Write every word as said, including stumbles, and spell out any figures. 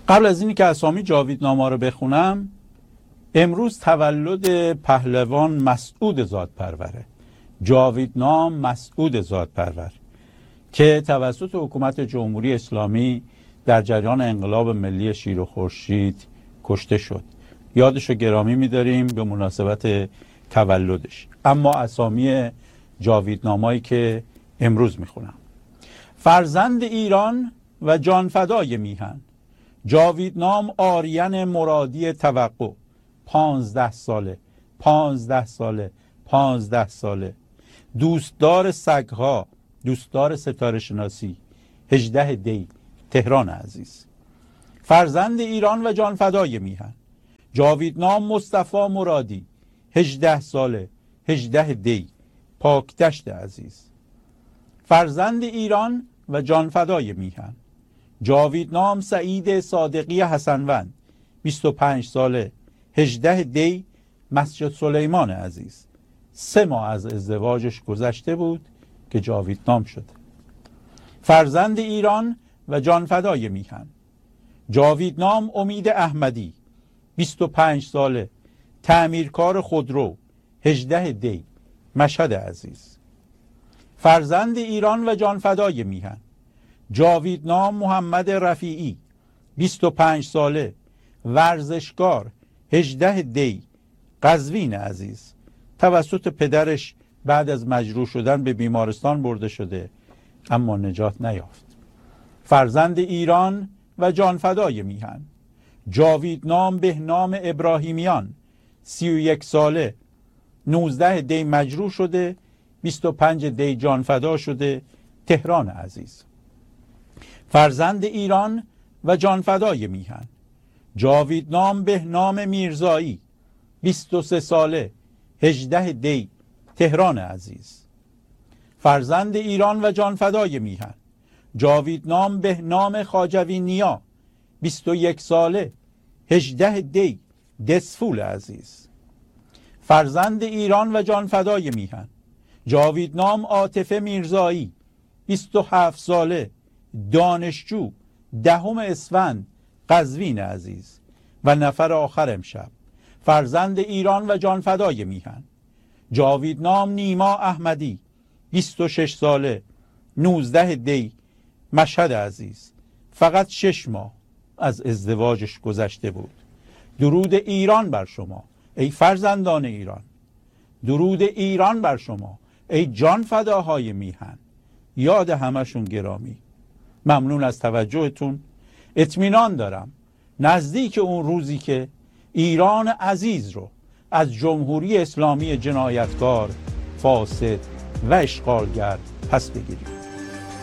قبل از اینی که اسامی جاویدنامه رو بخونم، امروز تولد پهلوان مسعود زادپروره. جاویدنام مسعود زادپرور که توسط حکومت جمهوری اسلامی در جریان انقلاب ملی شیر و خورشید کشته شد. یادش رو گرامی می‌داریم به مناسبت تولدش. اما اسامی جاویدنامه‌ای که امروز میخونم: فرزند ایران و جانفدای میهن، جاویدنام آریان مرادی توقع، پانزده ساله پانزده ساله پانزده ساله دوستدار سگها، دوستدار ستاره شناسی، هجده دی، تهران عزیز. فرزند ایران و جانفدای میهن، جاویدنام مصطفی مرادی، هجده ساله، هجده دی، پاکدشت عزیز. فرزند ایران و جانفدای میهن، جاویدنام سعید صادقی حسنوند، بیست و پنج ساله، هجده دی، مسجد سلیمان عزیز. سه ماه از ازدواجش گذشته بود که جاویدنام شده. فرزند ایران و جانفدای میهن، جاویدنام امید احمدی، بیست و پنج ساله، تعمیرکار خودرو، هجده دی، مشهد عزیز. فرزند ایران و جانفدای میهن، جاویدنام محمد رفیعی، بیست و پنج ساله، ورزشکار، هجده دی، قزوین عزیز. توسط پدرش بعد از مجروح شدن به بیمارستان برده شده اما نجات نیافت. فرزند ایران و جانفدای میهن، جاویدنام بهنام ابراهیمیان، سی و یک ساله، نوزده دی مجروح شده، بیست و پنج دی جانفدا شده، تهران عزیز. فرزند ایران و جانفدای میهن، جاویدنام بهنام میرزایی، بیست و سه ساله، هجده دی، تهران عزیز. فرزند ایران و جانفدای میهن، جاویدنام بهنام خواجوی نیا، بیست و یک ساله، هجده دی، دسفول عزیز. فرزند ایران و جانفدای میهن، جاویدنام عاطفه میرزایی، بیست و هفت ساله، دانشجو، دهم اسفند، قزوین عزیز. و نفر آخر امشب، فرزند ایران و جانفدای میهن، جاویدنام نیما احمدی، بیست و شش ساله، نوزده دی، مشهد عزیز. فقط شش ماه از ازدواجش گذشته بود. درود ایران بر شما ای فرزندان ایران، درود ایران بر شما ای جانفداهای میهن. یاد همشون گرامی. ممنون از توجهتون. اطمینان دارم نزدیک اون روزی که ایران عزیز رو از جمهوری اسلامی جنایتکار، فاسد و اشغالگر پس بگیریم.